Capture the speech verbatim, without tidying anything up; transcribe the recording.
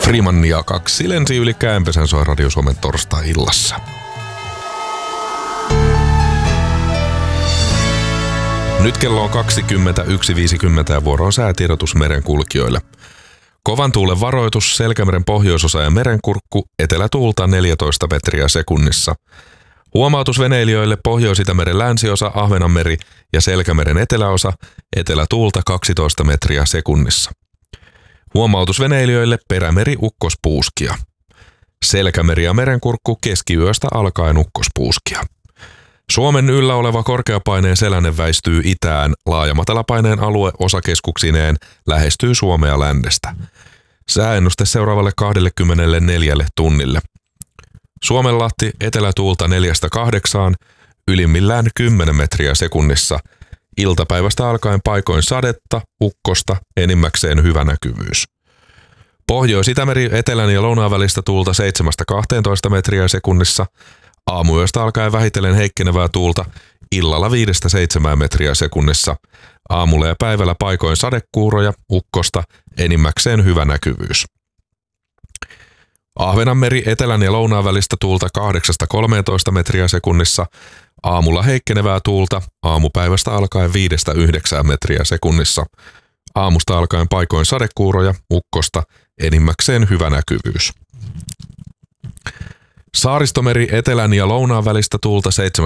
Freeman ja kaksi lensi yli käänpesän soi Radio Suomen torstai-illassa. Nyt kello on kaksikymmentäyksi viisikymmentä ja vuoro on säätiedotus merenkulkijoille. Kovan tuulen varoitus, Selkämeren pohjoisosa ja merenkurkku, etelätuulta neljätoista metriä sekunnissa. Huomautus veneilijöille Pohjois-Itämeren länsiosa, Ahvenanmeri ja Selkämeren eteläosa, etelätuulta kaksitoista metriä sekunnissa. Huomautus veneilijöille Perämeri ukkospuuskia. Selkämeri ja merenkurkku keskiyöstä alkaen ukkospuuskia. Suomen yllä oleva korkeapaineen selänne väistyy itään, laaja matalapaineen alue osakeskuksineen lähestyy Suomea lännestä. Sääennuste seuraavalle kaksikymmentäneljä tunnille. Suomenlahti etelätuulta neljästä kahdeksaan, ylimmillään kymmenen metriä sekunnissa. Iltapäivästä alkaen paikoin sadetta, ukkosta, enimmäkseen hyvä näkyvyys. Pohjois-Itämeri etelän ja lounaan välistä tuulta seitsemästä kahteentoista metriä sekunnissa. Aamuyöstä alkaen vähitellen heikkenevää tuulta, illalla viidestä seitsemään metriä sekunnissa. Aamulla ja päivällä paikoin sadekuuroja, ukkosta, enimmäkseen hyvä näkyvyys. Ahvenanmeri etelän ja lounaan välistä tuulta kahdeksasta kolmeentoista metriä sekunnissa. Aamulla heikkenevää tuulta, aamupäivästä alkaen viidestä yhdeksään metriä sekunnissa. Aamusta alkaen paikoin sadekuuroja, ukkosta, enimmäkseen hyvä näkyvyys. Saaristomeri etelän ja lounaan välistä tuulta seitsemästä